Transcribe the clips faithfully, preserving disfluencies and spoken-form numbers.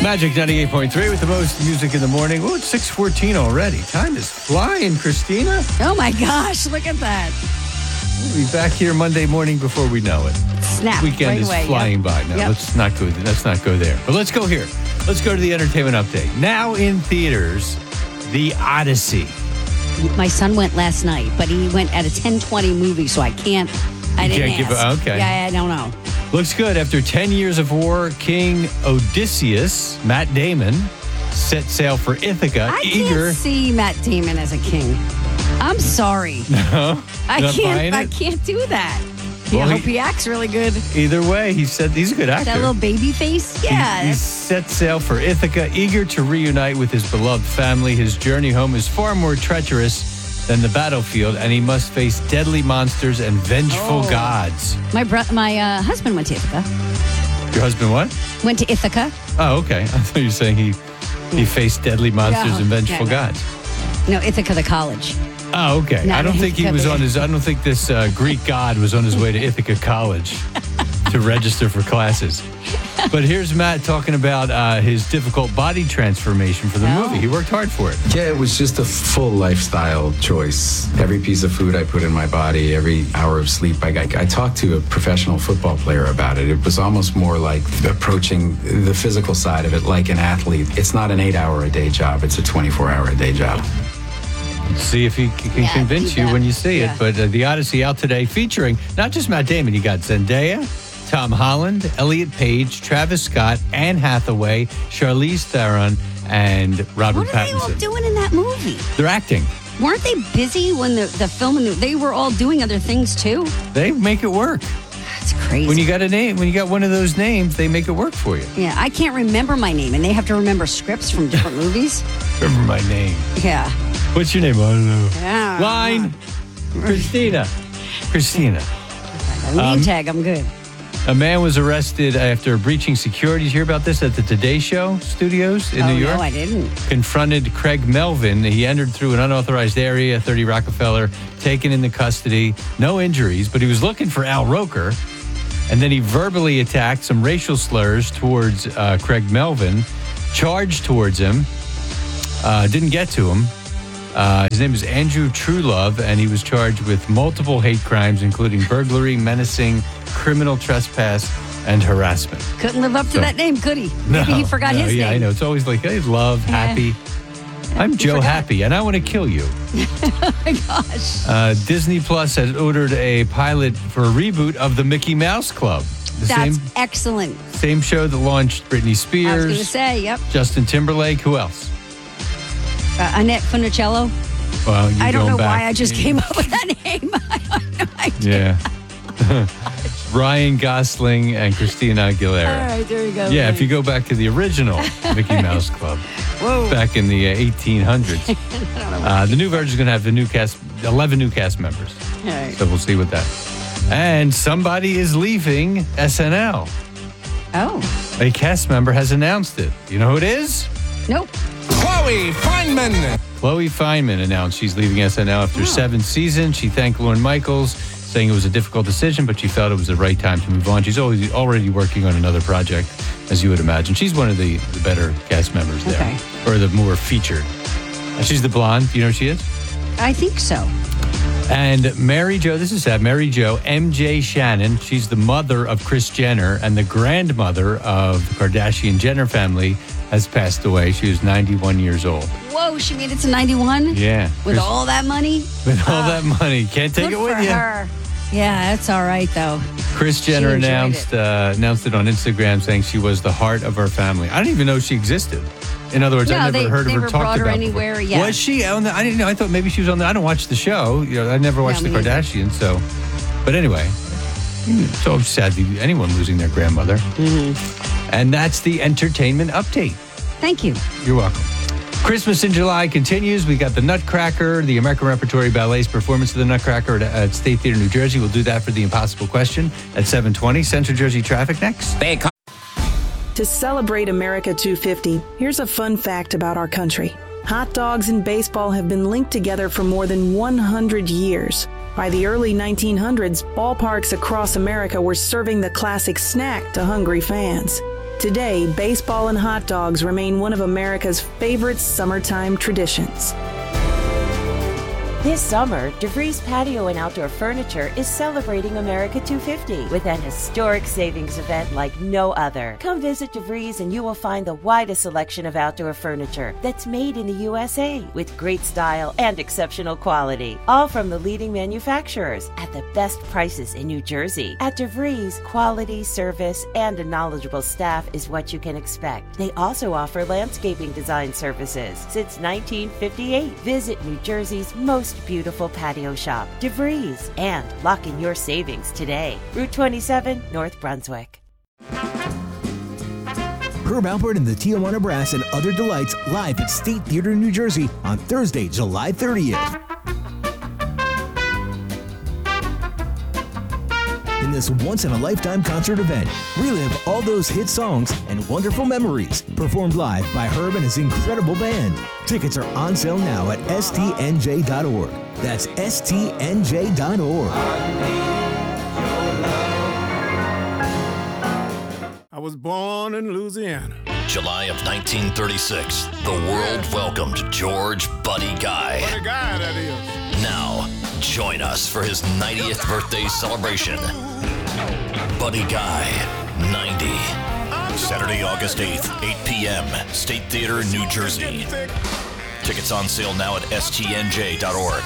Magic ninety-eight point three with the most music in the morning. Oh, it's six fourteen already. Time is flying, Christina. Oh, my gosh. Look at that. We'll be back here Monday morning before we know it. Snap. Weekend right is away. flying yep. by. Now, yep. let's not go. Let's not go there. But let's go here. Let's go to the entertainment update. Now in theaters, The Odyssey. My son went last night, but he went at a ten twenty movie, so I can't. I You didn't can't give ask. a- okay. Yeah, I don't know. Looks good. After ten years of war, King Odysseus, Matt Damon, set sail for Ithaca. I eager. can't see Matt Damon as a king. I'm sorry. No, I not buying can't. I it? can't do that. Yeah, Well, I hope he- he acts really good. Either way, he said he's a good actor. That little baby face. He- Yeah. He, that's- set sail for Ithaca, eager to reunite with his beloved family. His journey home is far more treacherous than the battlefield, and he must face deadly monsters and vengeful Oh. gods. my bro- my uh, husband went to Ithaca. Your husband what? Went to Ithaca. Oh, okay. I thought you were saying he he faced deadly monsters No, and vengeful yeah, no. gods. No, Ithaca, the college. Oh, okay. Not I don't think he Ithaca, was but- on his. I don't think this uh, Greek god was on his way to Ithaca College to register for classes. But here's Matt talking about uh, his difficult body transformation for the Oh. movie. He worked hard for it. Yeah, it was just a full lifestyle choice. Every piece of food I put in my body, every hour of sleep. I, I, I talked to a professional football player about it. It was almost more like approaching the physical side of it like an athlete. It's not an eight-hour a day job. It's a twenty-four hour a day job. See if he c- can Yeah, convince do you that. when you see Yeah. it. But uh, The Odyssey out today featuring not just Matt Damon. You got Zendaya, Tom Holland, Elliot Page, Travis Scott, Anne Hathaway, Charlize Theron, and Robert What are they all Pattinson. doing in that movie? They're acting. Weren't they busy when the, the film and the, they were all doing other things too? They make it work. That's crazy. When you got a name, when you got one of those names, they make it work for you. yeah, I can't remember my name, and they have to remember scripts from different movies. Remember my name. Yeah. What's your name? I don't know. Yeah. Line. Christina. Christina. Name Um, tag, I'm good. A man was arrested after breaching security. Did you hear about this at the Today Show studios in oh, New York? no, I didn't. Confronted Craig Melvin. He entered through an unauthorized area, thirty Rockefeller, taken into custody. No injuries, but he was looking for Al Roker. And then he verbally attacked some racial slurs towards uh, Craig Melvin, charged towards him, uh, didn't get to him. Uh, his name is Andrew Truelove, and he was charged with multiple hate crimes, including burglary, menacing, criminal trespass, and harassment. Couldn't live up to So- that name, could he? Maybe he forgot no, his yeah, name. I know. It's always like, hey, love, Yeah. happy. I'm Joe forgot. Happy, and I want to kill you. Oh my gosh. Uh, Disney Plus has ordered a pilot for a reboot of the Mickey Mouse Club. The That's same, excellent. same show that launched Britney I was going to Spears, say, yep. Justin Timberlake. Who else? Uh, Annette Funicello. Well, you're I don't going know back- why I just came up with that name. I have no idea. Yeah. Ryan Gosling and Christina Aguilera. All right, there you go. Yeah, if you go back to the original Mickey Mouse Club Whoa. back in the uh, eighteen hundreds, uh, the new version is going to have the new cast, eleven new cast members. All right. So we'll see what that. And somebody is leaving S N L. Oh, A cast member has announced it. You know who it is? nope. Chloe Feynman. Chloe Feynman announced she's leaving S N L after seven seasons. She thanked Lorne Michaels, saying it was a difficult decision, but she felt it was the right time to move on. She's always already working on another project, as you would imagine. She's one of the, the better cast members there, Okay. or the more featured. Uh, She's the blonde. You know who she is? I think so. And Mary Jo, this is sad, Mary Jo, M J Shannon, she's the mother of Kris Jenner and the grandmother of the Kardashian Jenner family, has passed away. She was ninety-one years old. Whoa, she made it to ninety-one? Yeah. With Kris- all that money? With all that money. Can't take Good it with for you. her. Yeah, that's all right, though. Kris Jenner enjoyed announced uh, announced it on Instagram, saying she was the heart of our family. I didn't even know she existed. In other words, No, I never they- heard they of her never talked brought her about anywhere, before. yeah. Was she on the? I didn't know. I thought maybe she was on the. I don't watch the show. You know, I never watched No, the me either. Kardashians. So, but anyway, it's so sad to anyone losing their grandmother. Mm-hmm. And that's the entertainment update. Thank you. You're welcome. Christmas in July continues. We got the Nutcracker, the American Repertory Ballet's performance of the Nutcracker at, at State Theater, New Jersey. We'll do that for the Impossible Question at seven twenty. Central Jersey traffic next. To celebrate America two fifty, here's a fun fact about our country. Hot dogs and baseball have been linked together for more than one hundred years. By the early nineteen hundreds, ballparks across America were serving the classic snack to hungry fans. Today, baseball and hot dogs remain one of America's favorite summertime traditions. This summer, DeVries Patio and Outdoor Furniture is celebrating America two fifty with an historic savings event like no other. Come visit DeVries and you will find the widest selection of outdoor furniture that's made in the U S A with great style and exceptional quality. All from the leading manufacturers at the best prices in New Jersey. At DeVries, quality, service, and a knowledgeable staff is what you can expect. They also offer landscaping design services since nineteen fifty-eight. Visit New Jersey's most beautiful patio shop, DeVries, and lock in your savings today. Route twenty-seven, North Brunswick. Herb Alpert and the Tijuana Brass and Other Delights live at State Theater, New Jersey on Thursday, July thirtieth. In this once-in-a-lifetime concert event, relive all those hit songs and wonderful memories performed live by Herb and his incredible band. Tickets are on sale now at S T N J dot org. That's S T N J dot org. I was born in Louisiana. July of nineteen thirty-six, the world welcomed George Buddy Guy. What a guy that is. Now, join us for his ninetieth birthday celebration. Buddy Guy, ninety. Saturday, August eighth, eight p.m., State Theater, New Jersey. Tickets on sale now at S T N J dot org.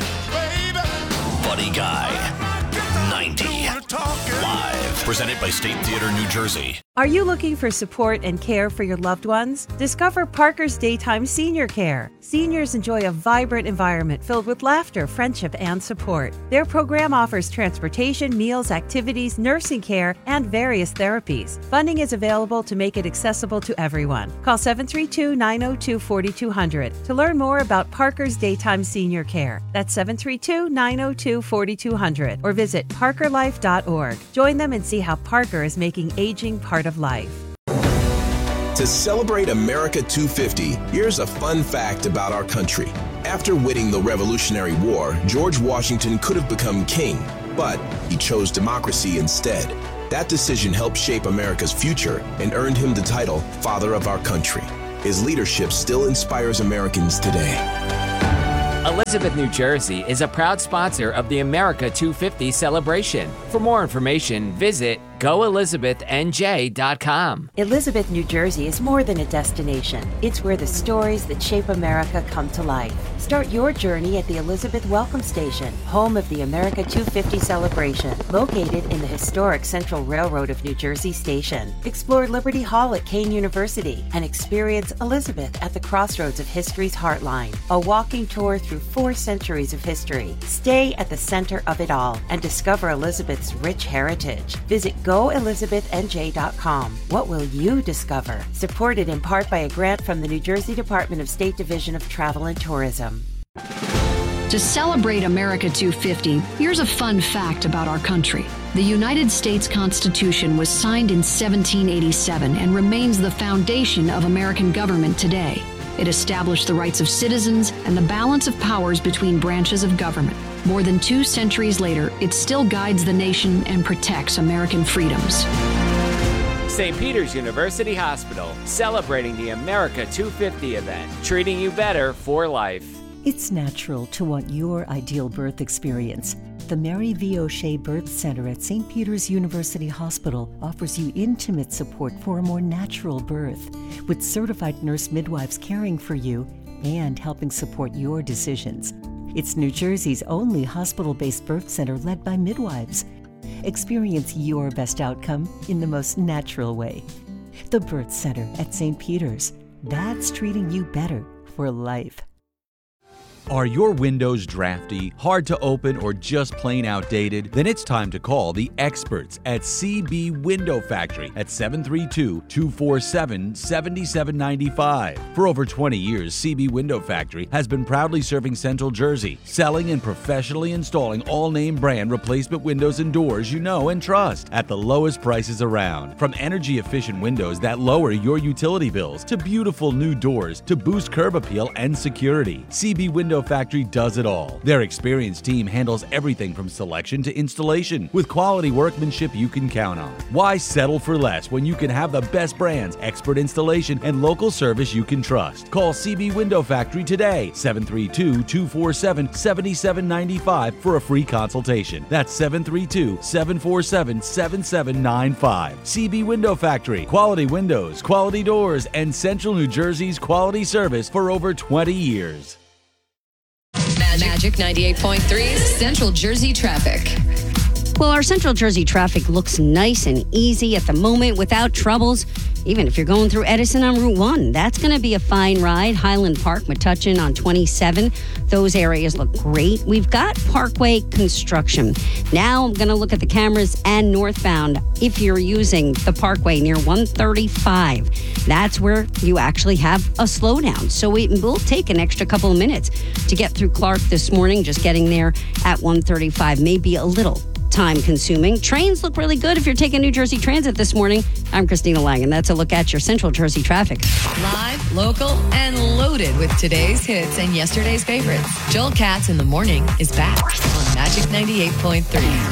Buddy Guy, ninety. Live. Presented by State Theater, New Jersey. Are you looking for support and care for your loved ones? Discover Parker's Daytime Senior Care. Seniors enjoy a vibrant environment filled with laughter, friendship, and support. Their program offers transportation, meals, activities, nursing care, and various therapies. Funding is available to make it accessible to everyone. Call seven three two, nine zero two, four two zero zero to learn more about Parker's Daytime Senior Care. That's seven three two, nine zero two, four two zero zero or visit parker life dot org. Join them and see how Parker is making aging part of life. To celebrate America two fifty, here's a fun fact about our country. After winning the Revolutionary War, George Washington could have become king, but he chose democracy instead. That decision helped shape America's future and earned him the title Father of our Country. His leadership still inspires Americans today. Elizabeth, New Jersey is a proud sponsor of the America two fifty celebration. For more information, visit go elizabeth n j dot com. Elizabeth, New Jersey is more than a destination. It's where the stories that shape America come to life. Start your journey at the Elizabeth Welcome Station, home of the America two fifty celebration, located in the historic Central Railroad of New Jersey Station. Explore Liberty Hall at Kane University and experience Elizabeth at the crossroads of history's heartline, a walking tour through four centuries of history. Stay at the center of it all and discover Elizabeth's rich heritage. Visit go elizabeth n j dot com. What will you discover? Supported in part by a grant from the New Jersey Department of State Division of Travel and Tourism. To celebrate America two fifty, here's a fun fact about our country. The United States Constitution was signed in seventeen eighty-seven and remains the foundation of American government today. It established the rights of citizens and the balance of powers between branches of government. More than two centuries later, it still guides the nation and protects American freedoms. Saint Peter's University Hospital, celebrating the America two fifty event, treating you better for life. It's natural to want your ideal birth experience. The Mary V. O'Shea Birth Center at Saint Peter's University Hospital offers you intimate support for a more natural birth, with certified nurse midwives caring for you and helping support your decisions. It's New Jersey's only hospital-based birth center led by midwives. Experience your best outcome in the most natural way. The Birth Center at Saint Peter's. That's treating you better for life. Are your windows drafty, hard to open, or just plain outdated? Then it's time to call the experts at C B Window Factory at seven three two, two four seven, seven seven nine five. For over twenty years, C B Window Factory has been proudly serving Central Jersey, selling and professionally installing all-name brand replacement windows and doors you know and trust at the lowest prices around. From energy-efficient windows that lower your utility bills to beautiful new doors to boost curb appeal and security, C B Window Window Factory does it all. Their experienced team handles everything from selection to installation with quality workmanship you can count on. Why settle for less when you can have the best brands, expert installation, and local service you can trust? Call C B Window Factory today, seven three two, two four seven, seven seven nine five for a free consultation. That's seven three two, seven four seven, seven seven nine five. C B Window Factory. Quality windows, quality doors, and Central New Jersey's quality service for over twenty years. Magic ninety-eight point three's Central Jersey traffic. Well, our Central Jersey traffic looks nice and easy at the moment without troubles. Even if you're going through Edison on Route one, that's going to be a fine ride. Highland Park, Metuchen on twenty-seven. Those areas look great. We've got Parkway construction. Now I'm going to look at the cameras and northbound. If you're using the Parkway near one thirty-five, that's where you actually have a slowdown. So it will take an extra couple of minutes to get through Clark this morning. Just getting there at one thirty-five may be a little time consuming. Trains look really good if you're taking New Jersey Transit this morning. I'm Christina Lang, and that's a look at your Central Jersey traffic. Live, local, and loaded with today's hits and yesterday's favorites. Joel Katz in the Morning is back on Magic ninety-eight point three.